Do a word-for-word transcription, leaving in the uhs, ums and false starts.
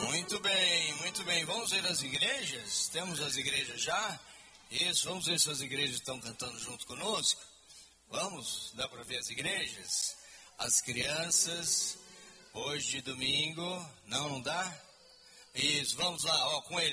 Muito bem, muito bem. Vamos ver as igrejas? Temos as igrejas já? Isso, vamos ver se as igrejas estão cantando junto conosco. Vamos, dá para ver as igrejas? As crianças, hoje de domingo, não, não dá? Isso, vamos lá, ó, com eles.